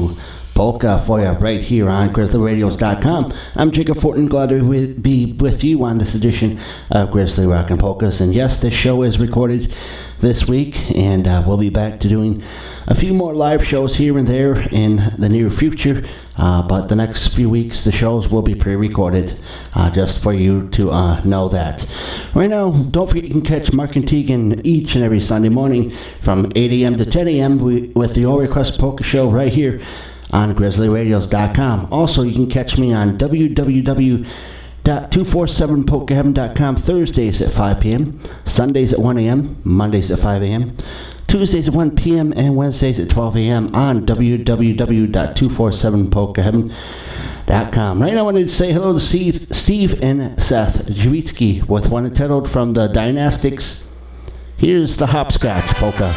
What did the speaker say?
new polka for you right here on GrizzlyRadios.com. I'm Jacob Fortin, glad to be with you on this edition of Grizzly Rockin' Polkas. And yes, this show is recorded this week, and we'll be back to doing a few more live shows here and there in the near future. But the next few weeks, the shows will be pre-recorded, just for you to know that. Right now, don't forget you can catch Mark and Tegan each and every Sunday morning from 8 a.m. to 10 a.m. with the All Request Polka Show right here on GrizzlyRadios.com. Also, you can catch me on www.247polkaheaven.com Thursdays at 5 p.m., Sundays at 1 a.m., Mondays at 5 a.m., Tuesdays at 1 p.m., and Wednesdays at 12 a.m. on www.247polkaheaven.com. Right now, I wanted to say hello to Steve and Seth Jawitsky with one entitled From the Dynastics. Here's the Hopscotch Polka.